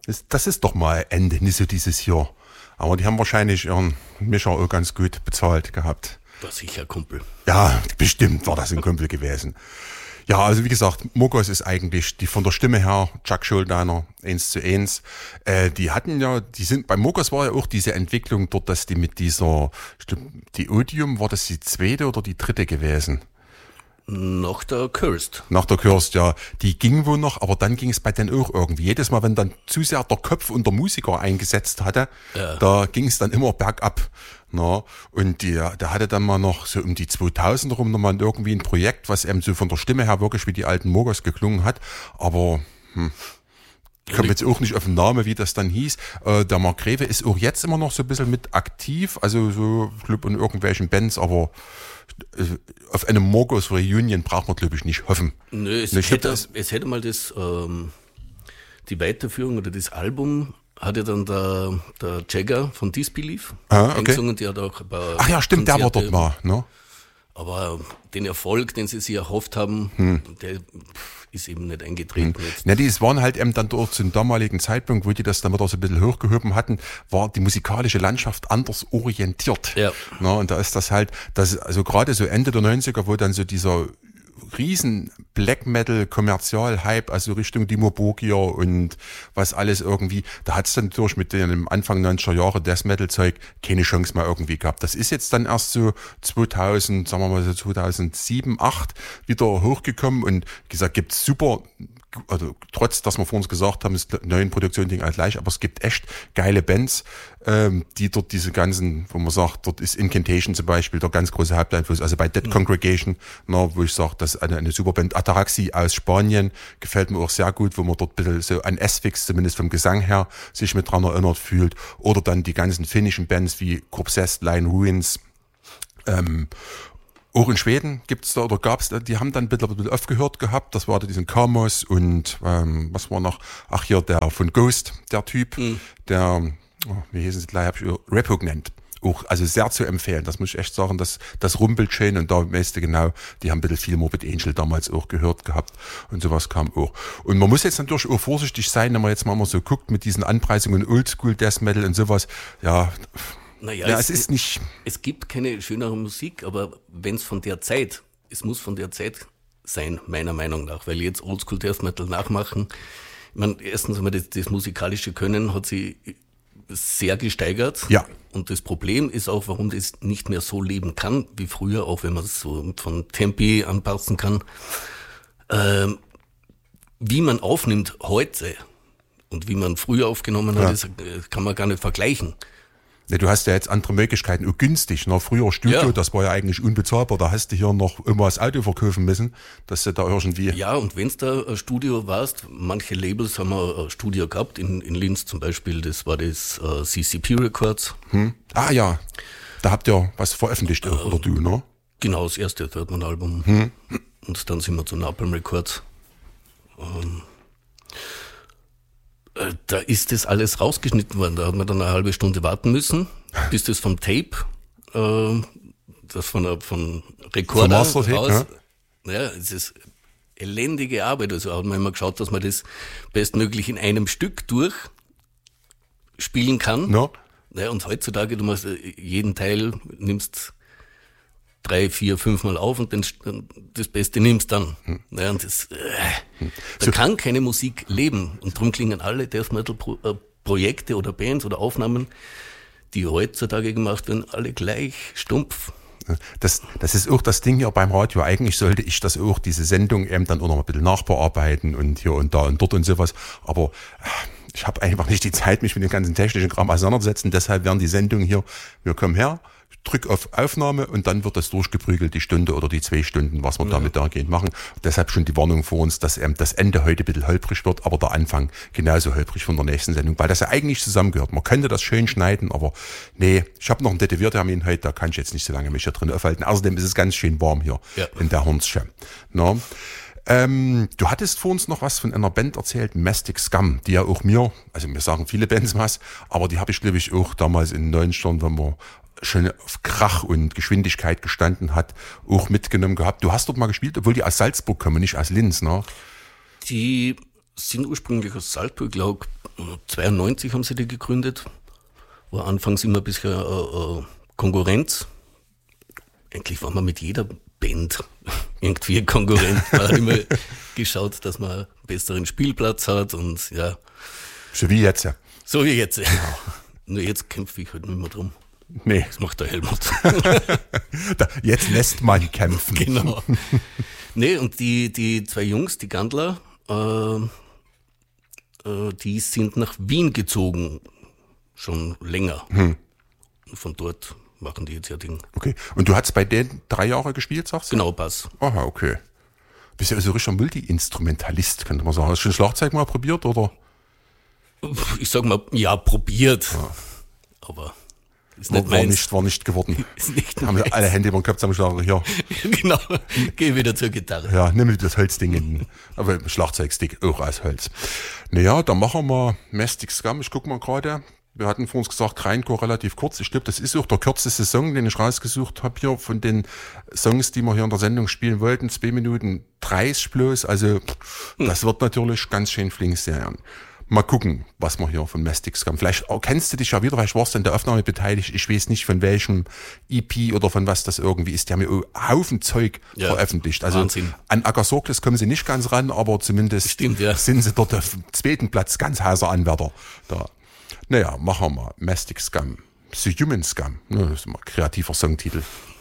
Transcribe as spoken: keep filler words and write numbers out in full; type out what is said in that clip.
Das, das ist doch mal Ende, nicht so dieses Jahr. Aber die haben wahrscheinlich ihren Mischer auch ganz gut bezahlt gehabt. War sicher Kumpel. Ja, bestimmt war das ein Kumpel gewesen. Ja, also wie gesagt, Mogos ist eigentlich die von der Stimme her, Chuck Schuldiner, eins zu eins. Äh, die hatten ja, die sind, bei Mogos war ja auch diese Entwicklung dort, dass die mit dieser, die Odium, war das die zweite oder die dritte gewesen? Nach der Cursed. Nach der Cursed, ja. Die ging wohl noch, aber dann ging es bei denen auch irgendwie. Jedes Mal, wenn dann zu sehr der Kopf und der Musiker eingesetzt hatte, ja. da ging es dann immer bergab. Na, und die, der hatte dann mal noch so um die zweitausend rum nochmal irgendwie ein Projekt, was eben so von der Stimme her wirklich wie die alten Mogos geklungen hat. Aber hm, ich komme jetzt auch nicht auf den Namen, wie das dann hieß. Äh, der Mark Greve ist auch jetzt immer noch so ein bisschen mit aktiv, also so, ich glaube, in irgendwelchen Bands, aber äh, auf eine Mogos Reunion braucht man, glaube ich, nicht hoffen. Nö, es, ich hätte, das, es hätte mal das, ähm, die Weiterführung oder das Album hat ja dann der, der Jagger von Disbelief ah, okay. gesungen, der hat auch ein paar Ach ja, stimmt, Konzerte, der war dort mal, ne? Aber den Erfolg, den sie sich erhofft haben, hm. der ist eben nicht eingetreten. Hm. Na, die waren halt eben dann dort zum damaligen Zeitpunkt, wo die das dann wieder so ein bisschen hochgehoben hatten, war die musikalische Landschaft anders orientiert. Ja. Na, und da ist das halt, das, also gerade so Ende der neunziger, wo dann so dieser riesen Black Metal Kommerzial Hype, also Richtung Dimmu Borgir und was alles irgendwie, da hat's dann durch mit dem Anfang neunziger Jahre Death Metal Zeug keine Chance mehr irgendwie gehabt. Das ist jetzt dann erst so zweitausend, sagen wir mal so zweitausendsieben, acht wieder hochgekommen und wie gesagt, gibt's super, also trotz, dass wir vor uns gesagt haben, ist neuen Produktion Ding alles gleich, aber es gibt echt geile Bands, ähm, die dort diese ganzen, wo man sagt, dort ist Incantation zum Beispiel der ganz große Haupteinfluss, also bei Dead mhm. Congregation, na, wo ich sage, das ist eine, eine super Band. Ataraxi aus Spanien gefällt mir auch sehr gut, wo man dort ein bisschen so an Asphyx, zumindest vom Gesang her, sich mit dran erinnert fühlt. Oder dann die ganzen finnischen Bands wie Corpsessed, Line Ruins, ähm, auch in Schweden gibt's da oder gab's da, die haben dann ein bisschen, ein bisschen aufgehört gehabt. Das war da diesen Kamos und ähm, was war noch? Ach hier, der von Ghost, der Typ, mhm. der, oh, wie hieß es gleich, hab ich Repugnant. Auch, also sehr zu empfehlen. Das muss ich echt sagen, das, das rumpelt schön und da weißt du genau, die haben ein bisschen viel Morbid Angel damals auch gehört gehabt und sowas kam auch. Und man muss jetzt natürlich auch vorsichtig sein, wenn man jetzt mal so guckt mit diesen Anpreisungen Oldschool Death Metal und sowas. Ja, Naja, ja, es, es ist nicht. Es gibt keine schönere Musik, aber wenn es von der Zeit, es muss von der Zeit sein, meiner Meinung nach, weil jetzt Oldschool Death Metal nachmachen, ich meine, erstens einmal das, das musikalische Können hat sich sehr gesteigert. Ja. Und das Problem ist auch, warum das nicht mehr so leben kann wie früher, auch wenn man es so von Tempi anpassen kann. Ähm, wie man aufnimmt heute und wie man früher aufgenommen hat, ja. das kann man gar nicht vergleichen. Ja, du hast ja jetzt andere Möglichkeiten, auch günstig. Ne? Früher Studio, ja. das war ja eigentlich unbezahlbar. Da hast du hier noch immer das Auto verkaufen müssen, dass du da irgendwie... Ja, und wenn's da ein Studio warst, manche Labels haben ein Studio gehabt, in, in Linz zum Beispiel, das war das äh, C C P Records. Hm. Ah ja, da habt ihr was veröffentlicht, äh, oder du, ne? Genau, das erste Thirdman-Album. Hm. Und dann sind wir zu Napalm Records. Ähm, Da ist das alles rausgeschnitten worden. Da hat man dann eine halbe Stunde warten müssen, bis das vom Tape, äh, das von der von Rekorder raus. Ja, ja, es ist elendige Arbeit. Also hat man immer geschaut, dass man das bestmöglich in einem Stück durch spielen kann. No. Ja, und heutzutage, du musst jeden Teil nimmst drei, vier, fünfmal auf und den, das Beste nimmst dann. Hm. Ja, und das, äh, hm. Da so. kann keine Musik leben. Und darum klingen alle Death Metal Pro, äh, Projekte oder Bands oder Aufnahmen, die heutzutage gemacht werden, alle gleich stumpf. Das, das ist auch das Ding hier beim Radio. Eigentlich sollte ich das auch, diese Sendung eben dann auch noch ein bisschen nachbearbeiten und hier und da und dort und sowas. Aber ich habe einfach nicht die Zeit, mich mit dem ganzen technischen Kram auseinanderzusetzen. Deshalb werden die Sendungen hier, wir kommen her, drück auf Aufnahme und dann wird das durchgeprügelt, die Stunde oder die zwei Stunden, was wir ja. damit dahingehend machen. Deshalb schon die Warnung vor uns, dass ähm, das Ende heute ein bisschen holprig wird, aber der Anfang genauso holprig von der nächsten Sendung, weil das ja eigentlich zusammengehört. Man könnte das schön schneiden, aber nee, ich habe noch einen Tätowiertermin heute, da kann ich jetzt nicht so lange mich hier drin aufhalten. Außerdem ist es ganz schön warm hier ja. in der Hornsche. No? Ähm, du hattest vor uns noch was von einer Band erzählt, Mastic Scum, die ja auch mir, also mir sagen viele Bands was, aber die habe ich, glaube ich, auch damals in den neunzigern, wenn wir schon auf Krach und Geschwindigkeit gestanden hat, auch mitgenommen gehabt. Du hast dort mal gespielt, obwohl die aus Salzburg kommen, nicht aus Linz, ne? Die sind ursprünglich aus Salzburg, glaube ich. zweiundneunzig haben sie die gegründet. War anfangs immer ein bisschen äh, äh, Konkurrenz. Eigentlich war man mit jeder Band irgendwie Konkurrent. Man hat immer geschaut, dass man einen besseren Spielplatz hat und ja. So wie jetzt, ja. So wie jetzt. Ja. Nur jetzt kämpfe ich halt nicht mehr drum. Nee. Das macht der Helmut. Da, jetzt lässt man kämpfen. Genau. Nee, und die, die zwei Jungs, die Gandler, äh, äh, die sind nach Wien gezogen. Schon länger. Hm. Und von dort machen die jetzt ihr Ding. Okay. Und du hast bei denen drei Jahre gespielt, sagst du? Genau, Bass. Aha, okay. Bist ja also richtiger Multi-Instrumentalist, könnte man sagen. Hast du schon Schlagzeug mal probiert, oder? Ich sag mal, ja, probiert. Ja. Aber ist nicht war, meins. War nicht, war nicht geworden. Ist nicht haben wir alle Hände über den Kopf zusammengeschlagen. Ja. Genau, geh wieder zur Gitarre. Ja, nimm das Holzding in, aber Schlagzeugstick auch aus Holz. Naja, dann machen wir Mastic Scum. Ich guck mal gerade. Wir hatten vor uns gesagt, Grindcore relativ kurz. Ich glaube, das ist auch der kürzeste Song, den ich rausgesucht habe hier von den Songs, die wir hier in der Sendung spielen wollten. Zwei Minuten dreißig bloß. Also das wird natürlich ganz schön flink sein. Mal gucken, was wir hier von Mastic Scum. Vielleicht kennst du dich ja wieder, vielleicht warst du in der Aufnahme beteiligt. Ich weiß nicht, von welchem E P oder von was das irgendwie ist. Die haben ja einen Haufen Zeug ja, veröffentlicht. Also Wahnsinn. An Agasorgles kommen sie nicht ganz ran, aber zumindest Stimmt, ja. sind sie dort auf dem zweiten Platz ganz heißer Anwärter da. Naja, machen wir mal. Mastic Scum. The Human Scum. Das ist mal ein kreativer Songtitel.